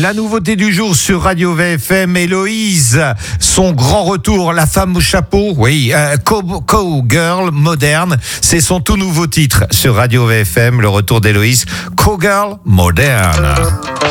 La nouveauté du jour sur Radio VFM, Héloïse, son grand retour, la femme au chapeau, oui, Cowgirl moderne, c'est son tout nouveau titre sur Radio VFM, le retour d'Héloïse, Cowgirl moderne.